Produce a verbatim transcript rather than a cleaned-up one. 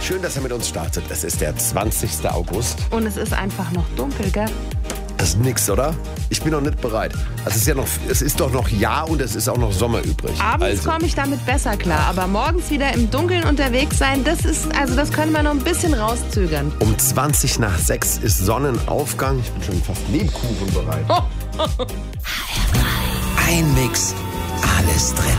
Schön, dass er mit uns startet. Es ist der zwanzigster August. Und es ist einfach noch dunkel, gell? Das ist nix, oder? Ich bin noch nicht bereit. Also es ist ja noch, es ist doch noch Jahr und es ist auch noch Sommer übrig. Abends also. komme ich damit besser klar, aber morgens wieder im Dunkeln unterwegs sein, das ist, also das können wir noch ein bisschen rauszögern. Um zwanzig nach sechs ist Sonnenaufgang. Ich bin schon fast Lebkuchen bereit. Ein Mix, alles drin.